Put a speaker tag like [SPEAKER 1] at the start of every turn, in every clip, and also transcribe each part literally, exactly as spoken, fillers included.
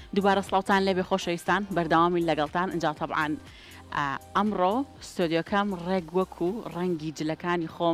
[SPEAKER 1] دووبارە سڵاوتان لێبێ خۆشەویستان بەردەوامی لەگەڵتان ئەجا تەبعاان ئەمڕۆ ستۆدیۆکەم ڕێک وەکو ڕەنگی جلەکانی خۆم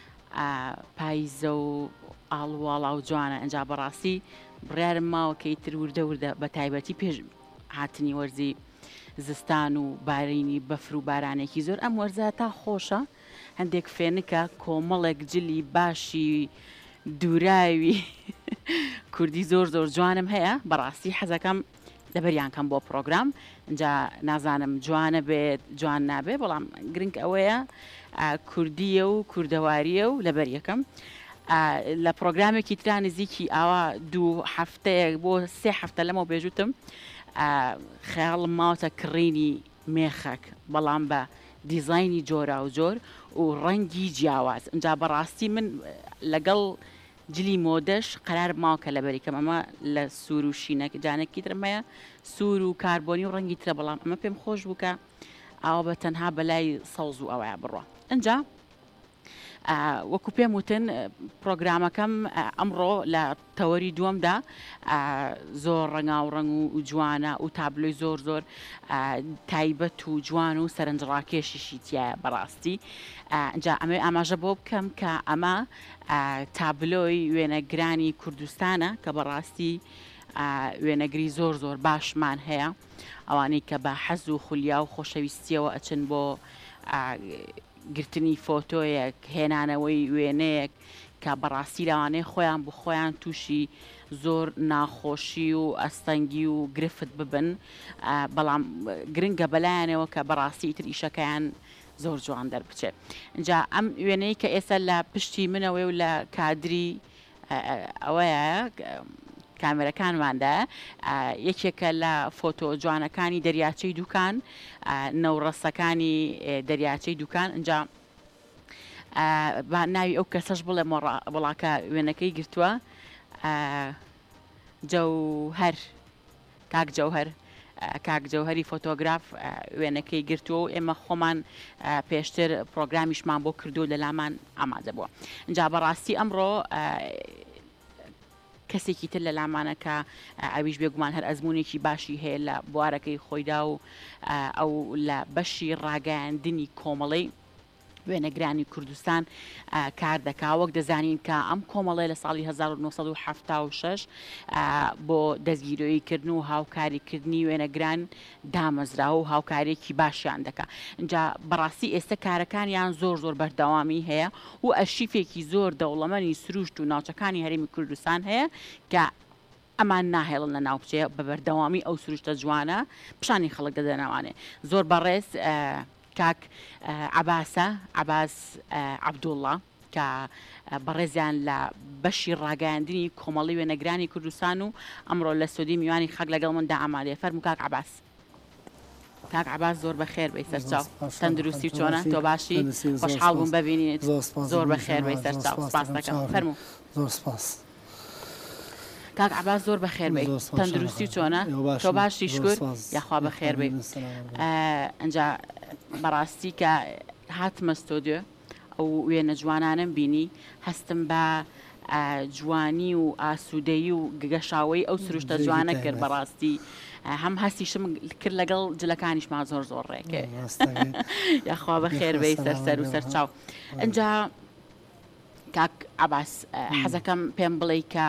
[SPEAKER 1] پاییزە و ئاڵواڵا و جوانە ئەجا بەڕاستی بڕیارم ماوەکەی تر وردە وردە بە تایبەتی پێش هاتنی وەرزی زستان و بارینی بەفر و بارانێکی زۆر ئەم وەرزە تا خۆشە هەندێک فێنکە کۆمەڵێک جلی باشی دووراوی کوردی زۆر زۆر جوانم هەیە بەڕاستی حەزەکەم لەبەریانکەم بۆ پرۆگرام اینجا نازانم جوانە بێت جوان نابێ بەڵام گرنگ ئەوەیە کوردیە و کوردەواریە و لەبەر یەکەم لە پرۆگرامێکی ترا نزیکی ئاوا دوو هەفتەیە بۆ سێ هەفتە لەمە بێژوتم خەیاڵم ماوەتە کڕینی مێخەک بەڵام بە دیزایانی جۆرا و جۆر و ڕەنگی جیاواز اینجا بەڕاستی من لەگەڵ جلی مۆدەش قەرار ماوەکە لەبەریکەم ئەمە لە سوور و شینەکە جانێکی ترمەیە سوور و کاربۆنی و ڕەنگی ترە بەڵام ئەمە پێم خۆش بووکە ئەوە بە تەنها بەلای سەوز و ئەوەیە بڕۆ ئەجا وەکو پێم وتن پرۆگرامەکەم ئەمڕۆ لە تەوەری دووەمدا زۆر ڕەنگا و ڕەنگ و جوانە و تابلۆی زۆر زۆر تایبەت و جوان و سەرنجڕاکێشیشی تایە بەڕاستی جا ئەمە ئاماژە بۆ بکەم کە ئەمە تابلۆی وێنەگرانی کوردستانە کە بەڕاستی وێنەگری زۆر زۆر باشمان هەیە ئەوانەی کە بە حەز و خولیا و خۆشەویستیەوە ئەچن بۆ گرتنی فۆتۆیەک هێنانەوەی وێنەیەک کە بەڕاستی لەوانەیە خۆیان بۆ خۆیان تووشی زۆر ناخۆشی و ئەستەنگی و گرفت ببن بەڵام گرنگە بەلایەنەوە کە بەڕاستی ئیتر ئیشەکەیان زۆر جوان دەربچێت اینجا ئەم وێنەی کە ئێستا لە پشتی منەوەی و لە کادری ئەوەیە کامێرەکانماندا یەکێکە لە فۆتۆ جوانەکانی دەریاچەی دوکان نەوڕەسەکانی دەریاچەی دوکان اینجا ناوی ئەو کەسەش بڵێ وڵاکە وێنەکەی گرتووە جەوهەر کاک جەوهەر کاک جەوهەری فۆتۆگراف وێنەکەی گرتووە و ئێمە خۆمان پێشتر پرۆگرامیشمان بۆ کردو لە لامان ئامادە بووە اینجا بەڕاستی ئەمڕۆ کەسێکی تر لە لامانەکە ئەویش بێگومان هەر ئەزمونێکی باشی هەیە لە بوارەکەی خۆیدا و ئەو لە بەشی ڕاگەاندنی کۆمەڵەی وێنەگرانی کوردستان کار دەکا وەک دەزانین کە ئەم کۆمەڵێ لە ساڵی هەزار و نۆسەد و هەفتا و شەش بۆ دەستگیرۆییکردن و هاوکاریکردنی وێنەگران دامەزرا و هاوکارێکی باشیان دەکا اینجا بەڕاستی ئێستا کارەکانیان زۆر زۆر بەردەوامی هەیە و ئەشیفێکی زۆر دەوڵەمەنی سروشت و ناوچەکانی هەرێمی کوردستان هەیە کە ئەمان ناهێڵن لە ناوچەیە بە بەردەوامی ئەو سروشتە جوانە پیشانی خەڵک دەدەنەوانێ زۆر بەڕێز کاک عباسە عباس عەبدوڵڵا کە بەڕێزیان لە بەشی ڕاگەاندنی کۆمەڵی وێنەگرانی کوردستان و ئەمڕۆ لە سودی میوانی خەک لەگەڵ مندا ئامادەیە فەرموو کاک عباس کاک عباس زۆر بەخێر بەی سەرچاو تەندروستی و چۆنە تۆ باشی خۆشحاڵ بووم ببینیت زۆر بەخێر بەی سەرچاو سپاس دەکەم فەرموو
[SPEAKER 2] زۆر سپاس
[SPEAKER 1] کاک عباس زۆر بەخێر بی تەندروستی و چۆنە تۆ باشی شکر یاخوا بەخێر بی ئەنجا بەڕاستی کە هاتمە ستۆدیۆ ئەو وێنە جوانانم بینی هەستم بە جوانی و ئاسوودەیی و گەشاوەی ئەو سروشتە جوانە کرد بەڕاستی هەم هەستیشم کرد لەگەڵ جلەکانیشمان زۆر زۆر ڕێکێ یاخوا بەخێر بی سەر و سەرچاو ئەنجا کاک عباس حەزەکەم پێم بڵێ کە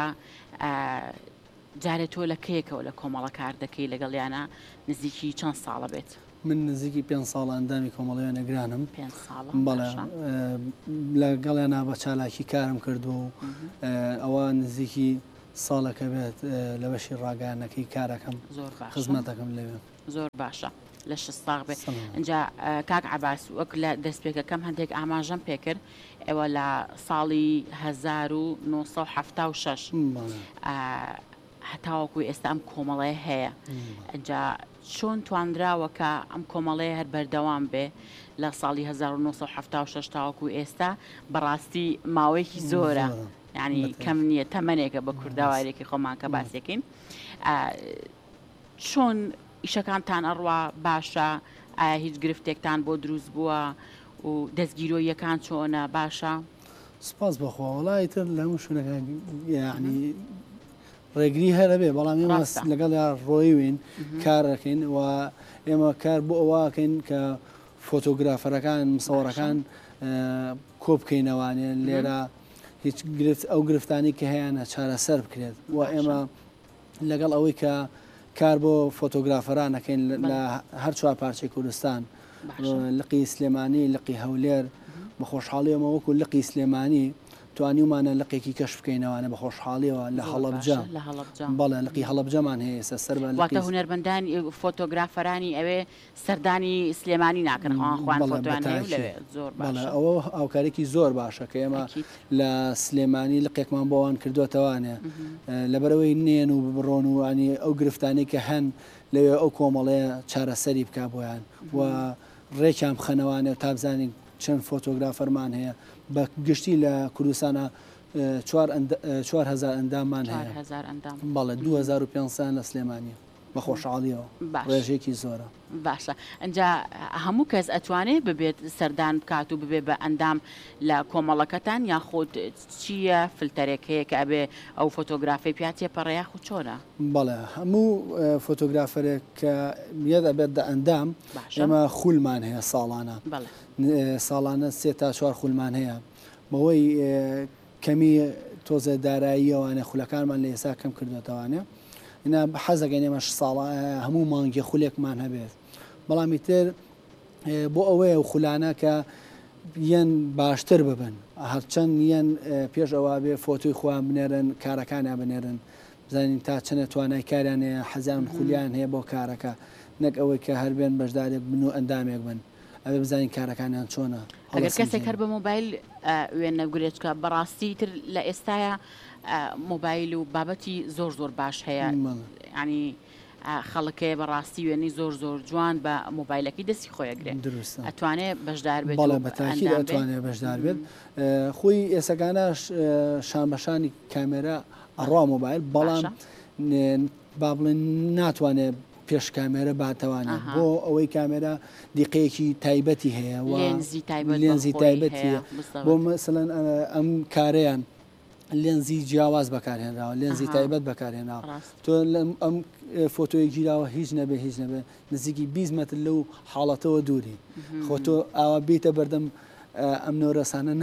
[SPEAKER 1] جارێت تۆ لە کەیەکەوە لە کۆمەڵە کار دەکەی لەگەڵیانە نزیکی چەند ساڵە بێت
[SPEAKER 2] من نزیکی پێنج ساڵ ئەندامی کۆمەڵی وێنەگرانم
[SPEAKER 1] پێنج ساڵە
[SPEAKER 2] بەڵێ لەگەڵیانە بە چالاکی کارم کردو و ئەوە نزیکی ساڵەکە بێت لە بەشی ڕاگەیانەکەی کارەکەم
[SPEAKER 1] زۆر باش
[SPEAKER 2] خزمەتەکەم لەوێ
[SPEAKER 1] زۆر باشە لە شش ساڵ بێت اینجا کاک عباس وەک لە دەستپێکەکەم هەندێک ئاماژەم پێکرد ئێوە لە ساڵی هەزار و نۆسەد و هەفتا و شەش هەتاوەکوی ئێستا ئەم کۆمەڵەیە هەیە ئەجا چۆن توانراوە کە ئەم کۆمەڵەیە هەر بەردەوام بێ لە ساڵی هەزار و نۆسەد و هەفتا و شەش تاوەکو ئێستا بەڕاستی ماوەیەکی زۆرە یعنی کەم نییە تەمەنێکە بە کورداوارێکی خۆمان کە باسیەکەین چۆن ئیشەکانتان ئەڕوا باشە ئایا هیچ گرفتێکتان بۆ دروست بووە و دەستگیرۆیەکان چۆنە باشە
[SPEAKER 2] سپاس بەخوا وڵای تر لە هەموو شوێنەکان یعنی ڕێگری هەرە بێ بەڵام ئێمە
[SPEAKER 1] ڕاستە.
[SPEAKER 2] لەگەڵ ڕۆیوین کار دەکەین و ئێمە کار بۆ ئەوواکەین کە فۆتۆگرافەرەکان مسەوەڕەکان کۆ بکەینەوانێ لێرە هیچ گرفت ئەو گرفتانی کە هەیەە چارەسەر بکرێت و ئێمە لەگەڵ ئەوەی کە کار بۆ فۆتۆگرافەران نەکەین لە هەر چوار پارچەی کوردستان لقی سلێمانی لقی هەولێر بە خۆشحاڵی ئەمە وەکو لقی سلێمانی توانیومانە لقێکی کەش بکەینەوەوانە بە خۆشحاڵیەوە لە هەڵەبجە بەڵێ لقی هەڵەبجەمان هەیە ئێستا سەر
[SPEAKER 1] واتە هونەرمەندانی فۆتۆگرافەرانی ئەوێ سەردانی سلێمانی ناکەن خوان فۆتۆیان لەوێ زۆر باشە
[SPEAKER 2] ئەوە هاوکارێکی زۆر باشە کە ئێمە لە سلێمانی لقێکمان بۆوان کردوێتەوانێ لەبەرەوەی نێن و بڕۆن و ینی ئەو گرفتانی کە هەن لەوێ ئەو کۆمەڵەیە چارەسەری بک بۆیان و ڕێکیان بخەنەوانێ و تابزانانی چەند فۆتۆگرافەرمان هەیە بە گشتی لە کوردستانە چوار هەزار ئەنداممان هەیە بەڵێ دو هەزار و پێنجسان لە سلێمانی بە خۆشحاڵیەوە ڕێژێکی زۆرە
[SPEAKER 1] باشە ئەجا هەموو کەس ئەتوانێت ببێت سەردان بکات و ببێ بە ئەندام لە کۆمەڵەکەتان یاخود چییە فلتەرێک هەیە کە ئەبێ ئەو فۆتۆگرافی پیاتێ پەڕەیە خو چۆرە
[SPEAKER 2] بەڵێ هەموو فۆتۆگرافەرێک کە یەت ئەبێت دە ئەندام ئێمە خولمان هەیە ساڵانە ساڵانە سێ تا چوار خولمان هەیە بەوەی کەمی تۆزە داراییەوانە خولەکانمان لە ئێستا کەم کردوێتەوانێ ئنا حەزەکەین ئێمەش ساڵ هەموو مانگی خولێکمان هەبێت بەڵامی تر بۆ ئەوەیە و خولانە کە یەن باشتر ببن هەرچەند یەن پێش ئەوە بێ فۆتۆی خۆیان بنێرن کارەکانیان بنێرن بزانین تا چەنە توانای کاریان هەیە حەزیان خولیان هەیە بۆ کارەکە نەک ئەوەی کە هەربێن بەشدارێک بن و ئەندامێک بن ئەوێ بزانین کارەکانیان چۆنە
[SPEAKER 1] ئەگەر کەسێک هەر بە مۆبایل وێنە گورێچکە بەڕاستی تر لە ئێستاە مۆبایل و بابەتی زۆر زۆر باش هەیە ینی خەڵکەیە بەڕاستی وێنی زۆر زۆر جوان بە مۆبایلەکەی دەستی خۆیەگرێت ئەتوانێت بەشدار بێت
[SPEAKER 2] بەڵێ بەتاکی ئەتوانێت بەشدار بێت خۆی ئێسەکانە شانبەشانی کامێرە ئەڕوا مۆبایل بەڵام با بڵێن ناتوانێت پێش کامێرە باتەوانێت بۆ ئەوەی کامێرە دیقەیەکی تایبەتی هەیە لێنزی تایبەتی بۆ مەسەڵەن ئەم کارەیان لێنزی جیاواز بەکارهێنراوە لێنزی تایبەت بەکارهێناوە تۆ ئەم فۆتۆی گیراوە هیچ نەبێ هیچ نەبێ نزیکی بیست مەتر لەو حاڵەتەوە دووری خۆ تۆ ئاوا بیتە بەردەم ئەم نۆرەسانە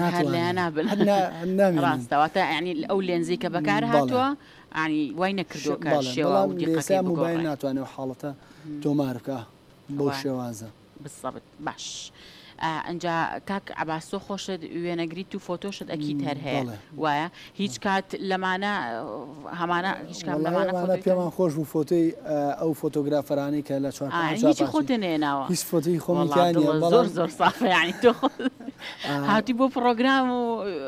[SPEAKER 1] ناتوانڕاستەوەتە ینی ئەو لێنزی کە بەکار هاتووە ینی وای نەکردوکە شێوە
[SPEAKER 2] موبایل ناتوانێت حاڵەتە تۆمارکە بۆ شێوازە
[SPEAKER 1] بسەبت باش. ئەجا کاک عباس تۆ خۆشت وێنەگریت و فۆتۆشت ئەکیت هەر هەیە وایە هیچ کات لەمانە هەمانە هیچ کات لەمانە
[SPEAKER 2] پێمان خۆش بوو فۆتۆی ئەو فۆتۆگرافەرانی کە لە چوار
[SPEAKER 1] هیچی خۆتێنێناوە
[SPEAKER 2] هیچ فۆتۆی خۆمیانی
[SPEAKER 1] زۆر زۆر سافەیانی تۆ هاتی بۆ پرۆگرام و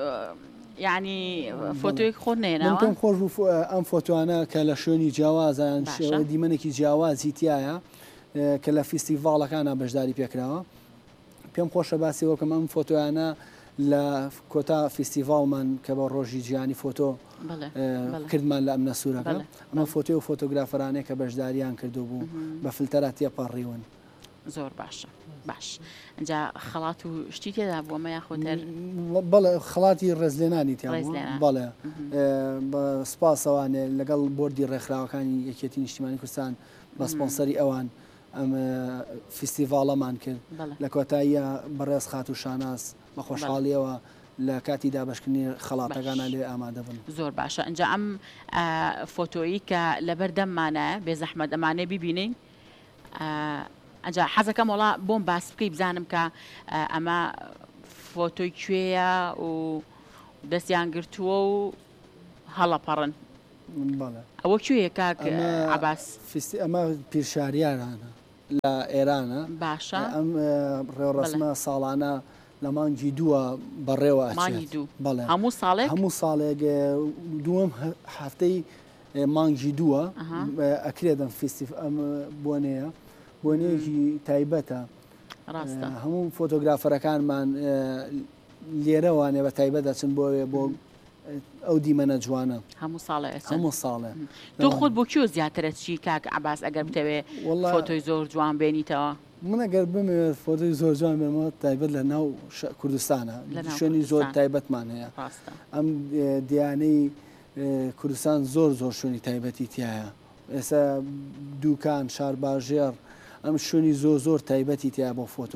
[SPEAKER 1] یعنی فۆتۆی خۆ نێناوە
[SPEAKER 2] پێم خۆش بوو ئەم فۆتوانە کە لە شوێنی جیاوازان شێوە دیمەنێکی جیاوازی تایە کە لە فیستیڤاڵەکانە بەشداری پێکراوە پێم خۆشە باسی وەکەم ئەم فۆتۆیانە لە کۆتا فیستیڤالمان کە بە ڕۆژی جیانی فۆتۆ کردمان لە ئەم نەسوورەکە ئەمە فۆتۆی و فۆتۆگرافەرانەیە کە بەشداریان کردو بوو بە فلتەرە تێپەڕیون
[SPEAKER 1] زۆر باشە باش ئەجا خەڵات و شتی تێدا بوومە یاخۆتەر
[SPEAKER 2] بەڵێ خەڵاتی ڕێزلێنانی تیا بەڵێ بە سپاسەوانێ لەگەڵ بۆردی ڕێکخراوەکانی یەکێتی نیشتیمانی کوردستان بە سپۆنسەری ئەوان ئەم فیستیڤاڵەمان کرد لە کۆتاییە بەڕێز خات و شاناس بە خۆشحاڵیەوە لە کاتی دابشکردنی خەڵاتەکانە لێ ئامادە بوون
[SPEAKER 1] زۆر باشە ئەجا ئەم فۆتۆیی کە لەبەردەممانە بێ زەحمەت ئەمانێ ببینین ئەجا حەزەکەم وڵا بۆم باس بکەی بزانم کە ئەمە فۆتۆی کوێیە و دەستیان گرتووە و هەڵەپەڕن ئەوە کوێیە کاک عەباس
[SPEAKER 2] ئەمە پیرشاریارانە لە ئێرانە
[SPEAKER 1] باشە
[SPEAKER 2] ئەم ڕێوەڕەسمە ساڵانە لە مانگی دووە بەڕێوە
[SPEAKER 1] بەڵێ هەموو ساڵێک
[SPEAKER 2] هەموو ساڵێک دووەم هەفتەی مانگی دووە ئەکرێدەم فیستیڤ ئەم بۆنەیە بۆنەیەکی تایبەتە هەموو فۆتۆگرافەرەکانمان لێرەوانێ بە تایبەت دەچن بۆوێ بۆ ئەو دیمەنە جوانە
[SPEAKER 1] هەموو ساڵە
[SPEAKER 2] هەموو ساڵێ
[SPEAKER 1] تۆ خۆت بۆ کێ زیاترە چی کاک عەباس ئەگەر بتەوێ فۆتۆی زۆر جوان بێنیتەوە
[SPEAKER 2] من ئەگەر بمەوێت فۆتۆی زۆر جوان بێمەوە تایبەت لە ناو کوردستانە شوێنی زۆر تایبەتمان هەیە ئەم دیانەی کوردستان زۆر زۆر شوێنی تایبەتی تایە ئێستا دووکان شار باژێر ئەم شوێنی زۆر زۆر تایبەتی تیا بۆ فۆتۆ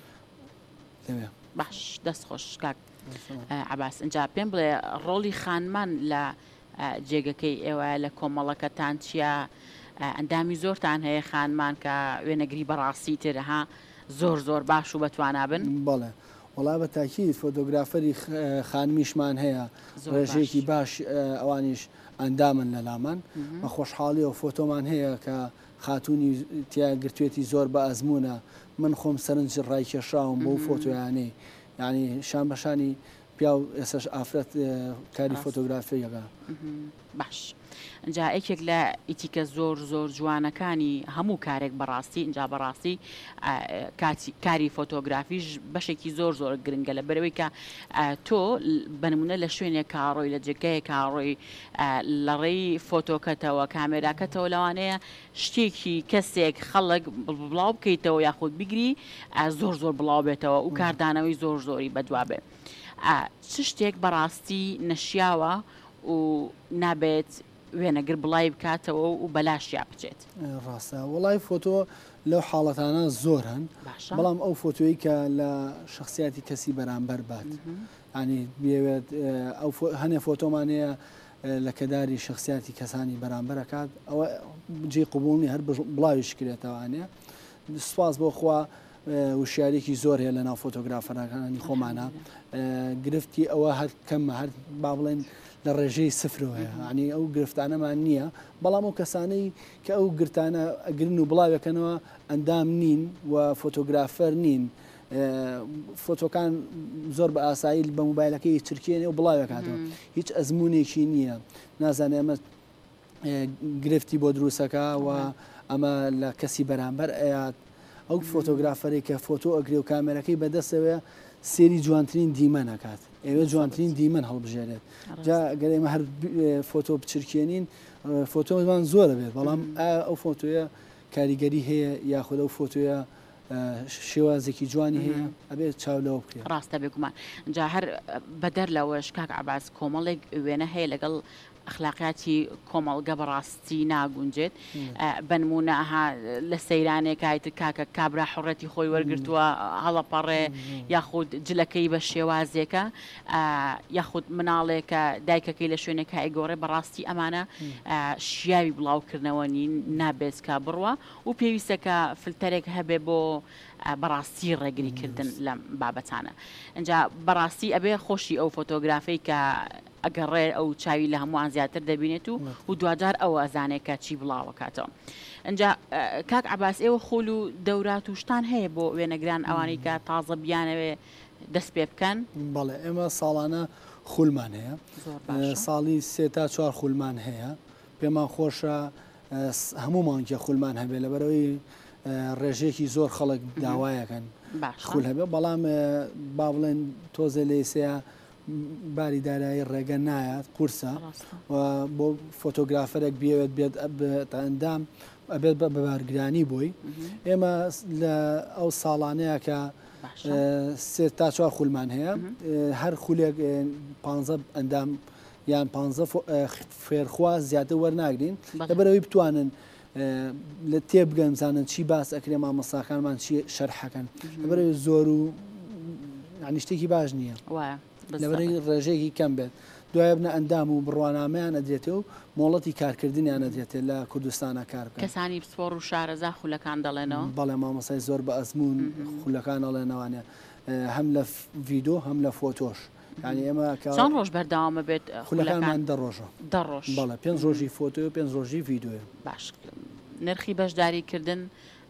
[SPEAKER 1] باش دەست خۆش کاک عەباس ئەنجا پێم بڵێ ڕۆڵی خانمان لە جێگەکەی ئێوە لە کۆمەڵەکەتان چییە ئەندامی زۆرتان هەیە خانمان کە وێنەگری بەڕاستی ترها زۆر زۆر باش و بەتوانابن
[SPEAKER 2] بەڵێ وڵا بە تاکید فۆتۆگرافەری خانمیشمان هەیە ڕێژەیەکی باش ئەوانیش ئەندامن لە لامان بە خۆشحاڵی و فۆتۆمان هەیە کە خاتونی تیا گرتوێتی زۆر بە ئەزمونە من خۆم سەرنج ڕایکێشاوم بۆ فۆتۆیانەی یعنی شان بەشانی پیا و ئێسش ئافرەت کاری فۆتۆگرافیەکە
[SPEAKER 1] باش ئەجا یەکێک لە ئیتیکە زۆر زۆر جوانەکانی هەموو کارێک بەڕاستی اینجا بەڕاستی کاری فۆتۆگرافیش بەشێکی زۆر زۆر گرنگە لە بەرەوەی کە تۆ بنمونە لە شوێنێک کاڕۆی لە جێگەیە کاڕۆی لە ڕێی فۆتۆکەتەوە کامێراکەتەوە لەوانەیە شتێکی کەسێک خەڵک بڵاو بکەیتەوە یاخود بیگری زۆر زۆر بڵاو بێتەوە و کاردانەوەی زۆر زۆری بەدوا بێ چ شتێک بەڕاستی نەشیاوە و نابێت وێنەگر بڵای بکاتەوە و بەلاشیا بچێت
[SPEAKER 2] ڕاستە وڵای فۆتۆ لەو حاڵەتانە زۆر هەن بەڵام ئەو فۆتۆیی کە لە شخصیاتی کەسی بەرامبەر بات ینی بێوێت هەنێ فۆتۆمانەیە لە کەداری شخصیاتی کەسانی بەرامبەرەکات ئەوە جێ قوبوڵنی هەر بڵاویش کرێتەوەوانە سوپاس بۆ خوا وشارێکی زۆر هەیە لە ناو فۆتۆگرافەرەکانی خۆمانە گرفتی ئەوە هەر کەممە هەر با بڵێن لە ڕێژەی سفرەوەیە ینی ئەو گرفتانەمان نییە بەڵام ئەو کەسانەی کە ئەو گرتانە ئەگرن و بڵاوەکەنەوە ئەندام نین و فۆتۆگرافەر نین فۆتۆکان زۆر بە ئاسایی بە مۆبایلەکەی چرکێنێ و بڵاوەکاتەوە هیچ ئەزمونێکی نییە نازانێ ئەمە گرفتی بۆ دروستەکە و ئەمە لە کەسی بەرامبەر ئەیات ئەو فۆتۆگرافەرێک کە فۆتۆ ئەگرێ و کامێرەکەی بەدەستەوە سێری جوانترین دیمە نکات ئێوە جوانترین دیمەن هەڵبژێرێت جا گەر ئێمە هەر فۆتۆ بچرکێنین فۆتۆمان زۆرە بێت بەڵام ئەو فۆتۆیە کاریگەری هەیە یاخود ئەو فۆتۆیە شێوازێکی جوانی هەیە ئەبێت چاولەوە بکرێت
[SPEAKER 1] ڕاستە بێگومان جا هەر بەدەر لەوەش کاک عەباس کۆمەڵێک وێنە هەیە لەگەڵ ئەخلاقیاتی کۆمەڵگە بەڕاستی ناگونجێت بنمونەها لە سەیرانێک هایتر کاکە کابرا حڕەتی خۆی وەرگرتووە هەڵەپەڕێ یاخود جلەکەی بە شێوازێکە یاخود مناڵێکە دایکەکەی لە شوێنێک ئەیگۆڕێ بەڕاستی ئەمانە شیاوی بڵاوکردنەوە نین نابێت کا بڕوە و پێویستەکە فلتەرێک هەبێ بۆ بەڕاستی ڕێگریکردن لەم بابەتانە ئەجا بەڕاستی ئەبێ خۆشی ئەو فۆتۆگرافی کە ئەگەڕێ ئەو چاوی لە هەمووان زیاتر دەبینێت و و دوجار ئەو ئەزانێت کە چی بڵاوەکاتەوە ئەجا کاک عەباس ئێوە خۆل و دەورات و شتان هەیە بۆ وێنەگران ئەوانەی کە تازە بیانەوێ دەست پێ بکەن
[SPEAKER 2] بەڵێ ئێمە ساڵانە خولمان هەیە ساڵی سێ تا چوار خولمان هەیە پێمان خۆشە هەموومانکە خولمان هەبێ لەبەرەوەی ڕێژێکی زۆر خەڵک داوایەکەن خول هەبێ بەڵام با بڵێن تۆزە لێسەیە باری دارایی ڕێگە نایەت قورسە بۆ فۆتۆگرافەرێک بێوێت بێت ئەندام ئەبێت بە بەبارگرانی بووی ئێمە لە ئەو ساڵانەیە کە سێ تا چوار خولمان هەیە هەر خولێک پانزە ئەندام یان پانزە فێرخوا زیاتر وەرناگرین لەبەرەوەی بتوانن لە تێبگەن بزانن چی باس ئەکرێ مامۆستاکانمان چی شەرحەکەن لەبەرەوەی زۆر و ینی شتێکی باش نییە لەبەرەوەی ڕێژەیەکی کەم بێت دوایە بنە ئەندام و بڕوانامەیان ئەدرێتێ و مۆڵەتی کارکردنیان ئەدرێتێت لە کوردستانە کار بکەن
[SPEAKER 1] کەسانی پسپۆڕ و شارەزا خولەکان دەڵێنەوە
[SPEAKER 2] بەڵێ مامۆسای زۆر بە ئەزمون خولەکان ئەڵێنەوانێ هەم لە ڤیدۆ هەم لە فۆتۆش ینی ئێمە
[SPEAKER 1] چەند ڕۆژ بەردەوامە بێت
[SPEAKER 2] خولەکانمان دە ڕۆژە
[SPEAKER 1] دە ڕۆژ
[SPEAKER 2] بەڵێ پێنج ڕۆژی فۆتۆ و پێنج ڕۆژی ڤیدۆیە
[SPEAKER 1] باش نرخی بەشداریکردن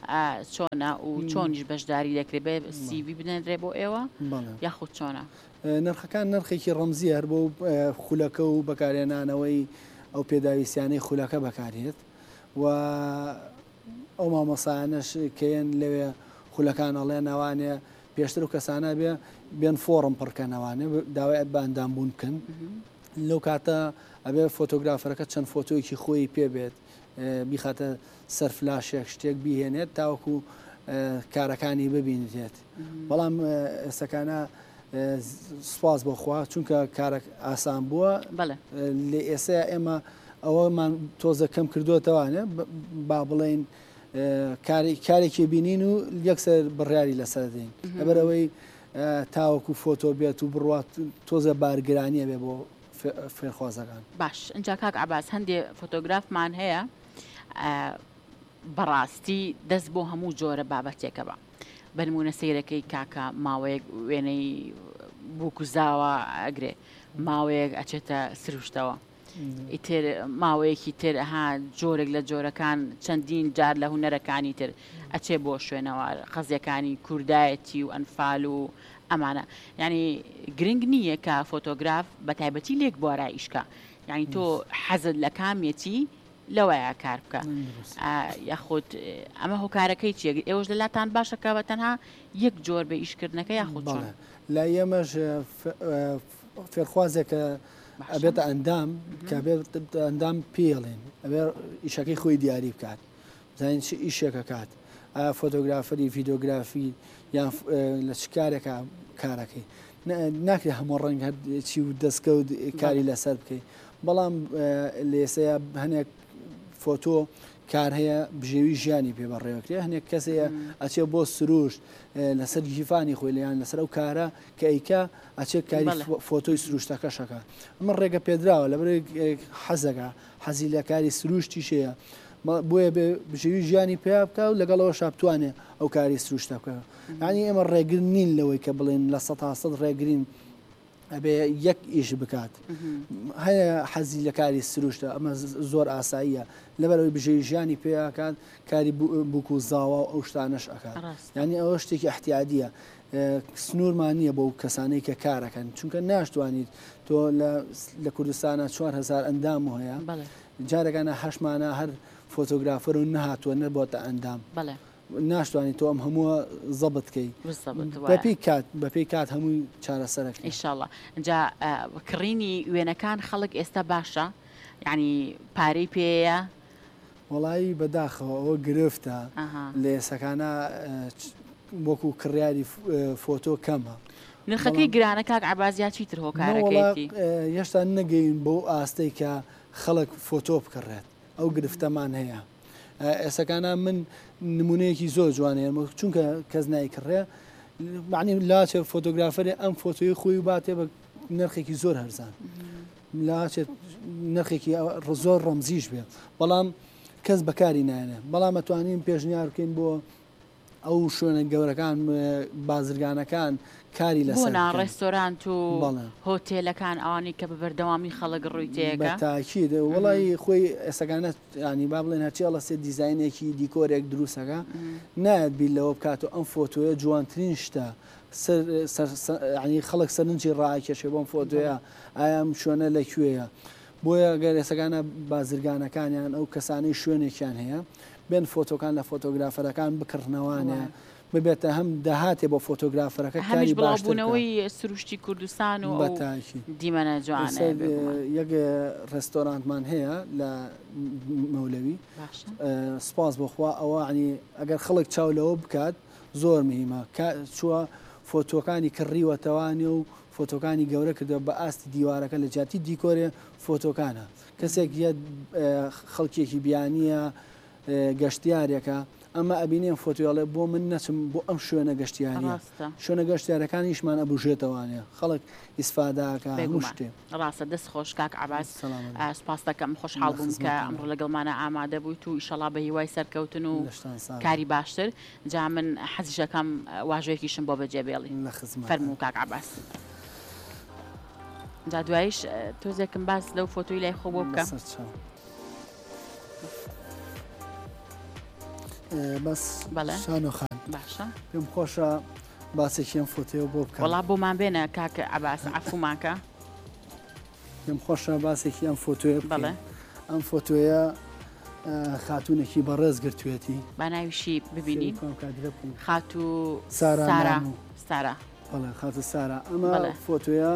[SPEAKER 1] چۆنە و چۆنیش بەشداری دەکرێت بێ سیڤی بنێنرێ بۆ ئێوە یاخود چۆنە
[SPEAKER 2] نرخەکان نرخێکی ڕەمزی هەر بۆ خولەکە و بەکارێنانەوەی ئەو پێداویستیانەی خولەکە بەکارێت و ئەو مامۆسایانەش کەیەن لەوێ خولەکان ئەڵێ ناوانێ پێشتر و کەسانە بێ بێن فۆڕم پڕکەنەوانێ داوای باندامبوون بکەن لەو کاتە ئەبێ فۆتۆگرافەرەکە چەند فۆتۆیەکی خۆی پێبێت بیخاتە سەر فلاشێک شتێک بیهێنێت تاوەکو کارەکانی ببینێت بەڵام ئێستەکانە سپاس بۆخوا چونکە کارە ئاسان بووە لێ ئێستا ئێمە ئەوەمان تۆزە کەم کردوتەوانێ با بڵێن کارێکی بینین و یەکسەر بڕیاری لەسەر دێن لەبەرەوەی تاوەکو فۆتۆ بێت و بڕات تۆزە بارگرانیە بێ بۆ فێرخوازەکان.
[SPEAKER 1] باش اینجا کاک عەباس هەندێ فۆتۆگرافمان هەیە بەڕاستی دەست بۆ هەموو جۆرە بابەتێکە بە بەنمونە سەیرەکەی کاکە ماوەیەک وێنەی بووکوزاوە ئەگرێ ماوەیەک ئەچێتە سروشتەوە ئیتر ماوەیەکی تر ئەها جۆرێک لە جۆرەکان چەندین جار لە هونەرەکانی تر ئەچێ بۆ شوێنەوە خەزیەکانی کوردایەتی و ئەنفال و ئەمانە یعنی گرنگ نییە کە فۆتۆگراف بە تایبەتی لێک بوارە ئیشکە یعنی تۆ حەزت لە کامێتی لەوەیە کار بکە یاخود ئەمە هۆکارەکەی چیە ئێوەش لەلاتان باشەکە بە تەنها یەک جۆر بە ئیشکردنەکە یاخود
[SPEAKER 2] لا ئێمەش فێرخوازێکە ئەبێتە ئەندام کە بێت ئەندام پێڵێن ئەبێ ئیشەکەی خۆی دیاری بکات زانین چ ئیشێکە کات ئایا فۆتۆگرافەری ڤیدۆگرافی یان لە چ کارێکە کارەکەی ناکرێت هەموو ڕەنگ چی و دەستکەوت کاری لەسەر بکەیت بەڵام لێسەیە هەنێک فۆتۆ کار هەیە بژێوی ژیانی پێ بەڕێوەکرێ هەنێک کەسەیە ئەچێ بۆ سروشت لەسەر گیفانی خۆی لەیان لەسەر ئەو کارە کە ئەیکا ئەچێت کاری فۆتۆی سروشتەکەشەکە ئەمە ڕێگە پێدراوە لە بەر حەزەکە حەزی لە کاری سروشتی شەیە بۆیە بێ بژێوی ژیانی پێ بکە و لەگەڵەوە شابتوانێ ئەو کاری سروشتە بکە ینی ئێمە ڕێگر نین لەوەی کە بڵێن لە سەد تا سەد ڕێگرین ئەبێ یەک ئیش بکات هەیە حەزی لە کاری سروشتە ئەمە زۆر ئاساییە لەبەرەوەی بژێوی ژیانی پێیاکات کاری بووکو زاوا و ئەو شتانەش ئەکات ینی ئەوە شتێکی احتیادیە سنوورمان نییە بۆ کەسانەی کە کارەکەن چونکە ناشتوانیت تۆ لە کوردستانە چوار هەزار ئەندام هەیە جارەکانە هەشمانە هەر فۆتۆگرافەر و نەهاتووە نەبۆتە ئەندام ناشتوانانی تۆ ئەم هەمووە زەبتکەی بەپی کات بەپی کات هەمووی چارەسەرەکە
[SPEAKER 1] ئینشاءڵڵا اینجا کڕینی وێنەکان خەڵک ئێستا باشە یعنی پارەی پێەیە
[SPEAKER 2] وڵایی بەداخەوە ئەوە گرفتە لە ئێسەکانە وەکو کڕیاری فۆتۆ کەمە
[SPEAKER 1] نرخەکەی گرانە کاک عەباس چیتر هۆکارەکەیەتی
[SPEAKER 2] هێشتا نەگەین بۆ ئاستەی کە خەڵک فۆتۆ بکڕێت ئەو گرفتەمان هەیە ئێسەکانە من نمونەیەکی زۆر جوانەیە چونکە کەس نایکڕێ معنی لاچێت فۆتۆگرافەری ئەم فۆتۆی خۆی باتێ بە نرخێکی زۆر هەرزان لاچێت نرخێکی زۆر ڕەمزیش بێ بەڵام کەس بەکاری نایێنێ بەڵام ئەتوانین پێشنیار بکەین بۆ ئەو شوێنە گەورەکان بازرگانەکان کاری لەسەر
[SPEAKER 1] ڕێستۆرانت و هۆتێلەکان ئەوانی کە بە بەردەوامی خەڵک ڕووی تێگە
[SPEAKER 2] تاکید وڵی خۆی ئێسەکانەت ینی با بڵێن هەرچی ئەڵە سێ دیزینێکی دیکۆرێک دروستەکە نایەت بی لەوە بکات و ئەم فۆتۆیە جوانترین شتە ینی خەڵک سەرنجی ڕاکێشێ بۆم فۆتۆیە ئایام شوێنە لەکوێیە بۆیە گەر ئێسەکانە بازرگانەکانیان ئەو کەسانەی شوێنێکیان هەیە بێن فۆتۆکان لە فۆتۆگرافەرەکان بکردنەوانە ببێتە هەم داهاتێ بۆ فۆتۆگرافەرەکە کاری
[SPEAKER 1] باشبوونەوەی سروشتی کوردستان و دیمەنە جوانە
[SPEAKER 2] یەک ڕێستۆرانتمان هەیە لە مەولەوی سپاس بۆخوا ئەوە عنی ئەگەر خەڵک چاو لەوە بکات زۆر مهمە چووە فۆتۆکانی کڕیوەتەوانێ و فۆتۆکانی گەورە کردەوە بە ئاستی دیوارەکە لە جاتی دیکۆرێ فۆتۆکانە کەسێک یە خەڵکێکی بیانیە گەشتیارێکە ئەمە ئەبینێن فۆتۆڵێ بۆ من نەچم بۆ ئەم شوێنە گەشتیانە شوێنە گەشتیارەکانیشمان ئەبژێتەوانێ خەڵک ئیسفاداکە شتێ
[SPEAKER 1] ڕاستە دەست خۆش کاک عەباس سپاس دەکەم خۆشحاڵ بووم کە ئەمڕۆ لەگەڵمانە ئامادە بوویت و ئیشەڵا بە هیوای سەرکەوتن و کاری باشتر جا من حەزیشەکەم واژەیەکیشم بۆ بەجێبێڵی فەرموو کاک عەباس جا دواییش تۆزێکم باس لەو فۆتۆی لای خۆ بۆ بکەم
[SPEAKER 2] بەس شانۆخان
[SPEAKER 1] باشە
[SPEAKER 2] پێم خۆشە باسێکیان فۆتۆ بۆ بکە
[SPEAKER 1] وڵا بۆمان بێنە کاکە عەباس عەفوماکە
[SPEAKER 2] پێم خۆشە باسێکی ئەم فۆتۆیە بڵێ ئەم فۆتۆیە خاتوونێکی بەڕێز گرتوێتی
[SPEAKER 1] با ناویشی ببینین خاتو سارا سارا
[SPEAKER 2] بەڵێ خاتو سارا ئەمە فۆتۆیە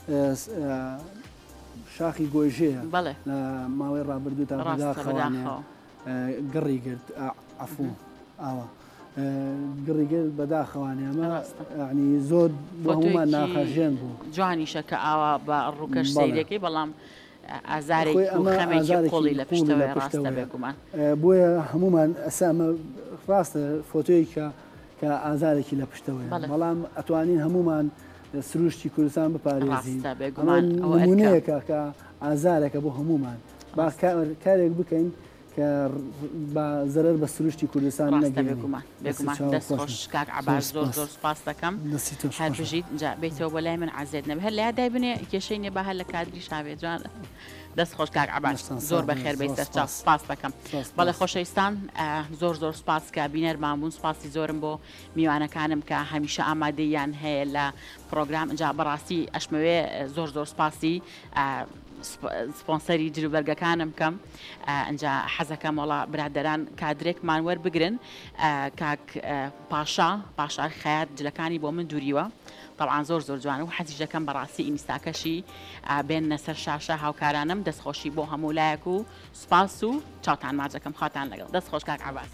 [SPEAKER 2] شاخی گۆژەیە
[SPEAKER 1] بەڵێ
[SPEAKER 2] لە ماوەی ڕابردوو تا بەداخەوانە گەڕی گرت عەفوو ئاوە گڕیگەر بەداخەوانێ ئەمە ینی زۆر بۆ هەمومان ناخەژێن بوو
[SPEAKER 1] جوانیشە کە ئاوا بە ڕووکەش سەیرەکەی بەڵام ئازارێکی خەمێکی قۆڵی لە پشتەوە ڕاستە بێگومان
[SPEAKER 2] بۆیە هەمومان ئەسامە ڕاستە فۆتۆی کە کە ئازارێکی لە پشتەوەی بەڵام ئەتوانین هەمومان سروشتی کوردستان بپارێزین نمونەیەکە کە ئازارێکە بۆ هەمومان با کارێک بکەین کە بە زەرەر بە سروشتی کوردستان
[SPEAKER 1] نەگەێنمان دەستخۆش کاک عەباس زۆر زۆر سپاس دەکەم هەر بژیت بێتەوە بە لای من عەزیز نەبێ هەر لای بنێ کێشەی نێ بە هەر لە کادری شاوێ جوانە دەستخۆش کاک عەباس زۆر بەخێر بیت دەست سپاس دەکەم بەڵێ خۆشەویستان زۆر زۆر سپاس کە بینەرمان بوون سپاسی زۆرم بۆ میوانەکانم کە هەمیشە ئامادەیان هەیە لە پرۆگرام ئەنجا بەڕاستی ئەشمەوێ زۆر زۆر سپاسی سپۆنسەری جلوبەرگەکانم کەم ئەنجا حەزەکەم وڵا برادەران کادرێکمان وەربگرن کاک پاشا پاشا خەیات جلەکانی بۆ من دووریوە طبعاً زۆر زۆر جوانە و حەزیژەکەم بەڕاستی ئینستاکەشی بێنە سەر شاشە هاوکارانم دەستخۆشی بۆ هەموو لایەک و سپاس و چاوتان ماجەکەم خاتان لەگەڵ دەستخۆش کاک عەباس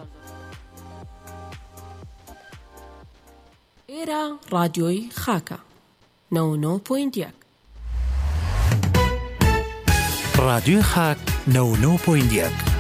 [SPEAKER 3] ئێرە ڕادیۆی خاکە نەوە و نۆ پۆینت یەک
[SPEAKER 4] رادیۆی خاک نەوە و نۆ پۆینت یەک